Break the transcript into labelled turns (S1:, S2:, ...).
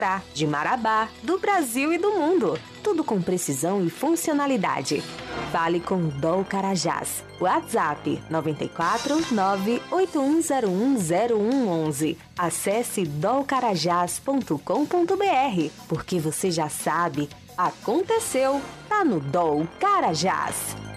S1: de Marabá, do Brasil e do mundo. Tudo com precisão e funcionalidade. Fale com DOL Carajás. WhatsApp 94 981010111. Acesse dolcarajás.com.br, porque você já sabe, aconteceu, tá no DOL Carajás.